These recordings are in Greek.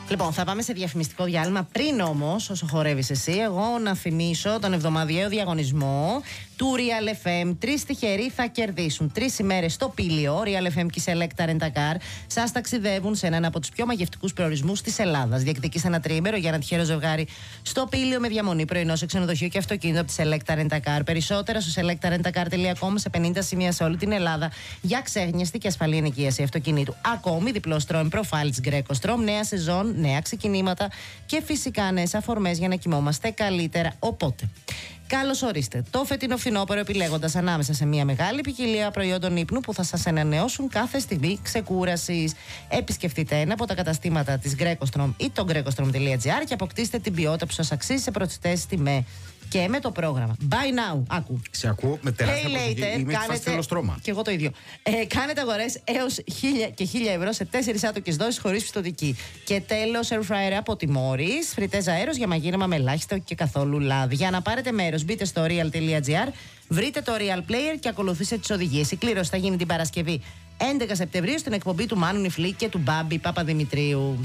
Λοιπόν, θα πάμε σε διαφημιστικό διάλειμμα. Πριν όμως, όσο χορεύεις εσύ, εγώ να θυμίσω τον εβδομαδιαίο διαγωνισμό του Real FM. 3 τυχεροί θα κερδίσουν 3 ημέρες στο Πήλιο. Real FM και η Selecta Rent a Car σας ταξιδεύουν σε έναν από τους πιο μαγευτικούς προορισμούς της Ελλάδας. Διεκδικήστε ένα τριήμερο για ένα τυχερό ζευγάρι στο Πήλιο με διαμονή, πρωινό σε ξενοδοχείο και αυτοκίνητο από τη Selecta Rent a Car. Περισσότερα στο selectarentacar.com σε 50 σημεία σε όλη την Ελλάδα για ξέχνιαστη και ασφαλή ενοικίαση αυτοκινήτου. Ακόμη διπλό Strom Profiles Greco Strom, νέα σεζόν, νέα ξεκινήματα και φυσικά νέες αφορμές για να κοιμόμαστε καλύτερα. Οπότε, καλώς ορίστε το φετινό φθινόπωρο, επιλέγοντας ανάμεσα σε μια μεγάλη ποικιλία προϊόντων ύπνου που θα σας ανανεώσουν κάθε στιγμή ξεκούρασης. Επισκεφτείτε ένα από τα καταστήματα της Grecostrom ή το grecostrom.gr και αποκτήστε την ποιότητα που σας αξίζει σε προσιτές τιμές. Και με το πρόγραμμα Buy Now, άκου. Σε ακούω με τεράστια προσοχή. Είμαι κάνετε, στρώμα. και εγώ το ίδιο. Κάνετε αγορές έως 1.000 και 1.000 ευρώ σε 4 άτοκες δόσεις χωρίς πιστωτική. Και τέλος, air fryer από τη Morris, φριτέζα αέρος για μαγείρεμα με ελάχιστο και καθόλου λάδι. Για να πάρετε μέρος, μπείτε στο real.gr, βρείτε το Real Player και ακολουθήστε τις οδηγίες. Η κλήρωση θα γίνει την Παρασκευή 11 Σεπτεμβρίου στην εκπομπή του Μάνου Νιφλή και του Μπάμπη Παπαδημητρίου.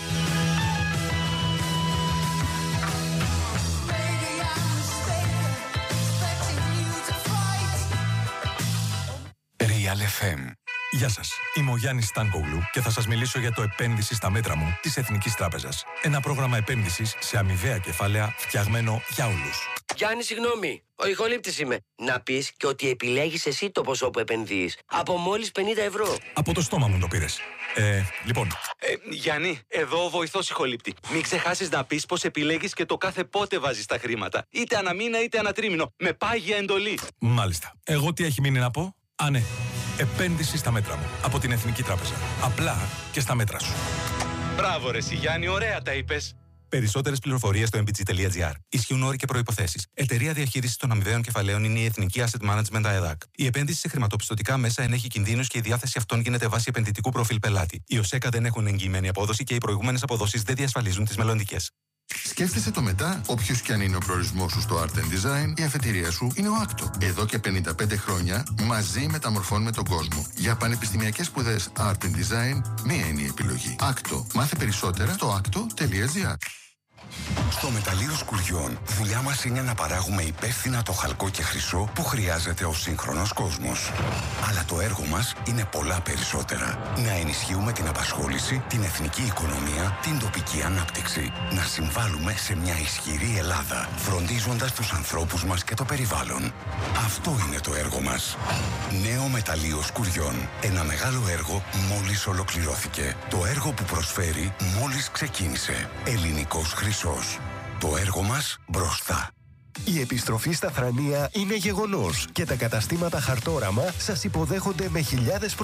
Real FM. Γεια σας, είμαι ο Γιάννης Στάνκογλου και θα σας μιλήσω για το επένδυση στα μέτρα μου της Εθνικής Τράπεζας. Ένα πρόγραμμα επένδυσης σε αμοιβαία κεφάλαια φτιαγμένο για όλους. Γιάννη, συγγνώμη, ο ηχολήπτης είμαι. Να πεις και ότι επιλέγεις εσύ το ποσό που επενδύεις. Από μόλις 50 ευρώ. Από το στόμα μου το πήρες. Λοιπόν. Γιάννη, εδώ ο βοηθός ηχολήπτη. Μην ξεχάσεις να πεις πως επιλέγεις και το κάθε πότε βάζεις τα χρήματα. Είτε αναμήνα είτε ανατρίμηνο. Με πάγια εντολή. Μάλιστα. Εγώ τι έχει μείνει να πω? Α, ναι. Επένδυση στα μέτρα μου. Από την Εθνική Τράπεζα. Απλά και στα μέτρα σου. Μπράβο ρε εσύ Γιάννη, ωραία τα είπες. Περισσότερες πληροφορίες στο mbg.gr. Ισχύουν όροι και προϋποθέσεις. Εταιρεία διαχείρισης των αμοιβαίων κεφαλαίων είναι η Εθνική Asset Management ΑΕΔΑΚ. Η επένδυση σε χρηματοπιστωτικά μέσα ενέχει κινδύνους και η διάθεση αυτών γίνεται βάσει επενδυτικού προφίλ πελάτη. Οι ΟΣΕΚΑ δεν έχουν εγγυημένη απόδοση και οι προηγούμενες αποδόσεις δεν διασφαλίζουν τις μελλοντικές. Σκέφτεσαι το μετά, όποιος κι αν είναι ο προορισμός σου στο Art Design, η αφετηρία σου είναι ο Άκτο. Εδώ και 55 χρόνια μαζί μεταμορφώνουμε τον κόσμο. Για πανεπιστημιακές σπουδές Art Design, μία είναι η επιλογή. Άκτο. Μάθε περισσότερα στο acto.gr. Στο Μεταλλείο Σκουριών, δουλειά μας είναι να παράγουμε υπεύθυνα το χαλκό και χρυσό που χρειάζεται ο σύγχρονος κόσμος. Αλλά το έργο μας είναι πολλά περισσότερα. Να ενισχύουμε την απασχόληση, την εθνική οικονομία, την τοπική ανάπτυξη. Να συμβάλλουμε σε μια ισχυρή Ελλάδα, φροντίζοντας τους ανθρώπους μας και το περιβάλλον. Αυτό είναι το έργο μας. Νέο Μεταλλείο Σκουριών. Ένα μεγάλο έργο μόλις ολοκληρώθηκε. Το έργο που προσφέρει μόλις ξεκίνησε. Ελληνικός χρυσός. Το έργο μας μπροστά. Η επιστροφή στα Θρανία είναι γεγονός και τα καταστήματα Χαρτόραμα σας υποδέχονται με χιλιάδες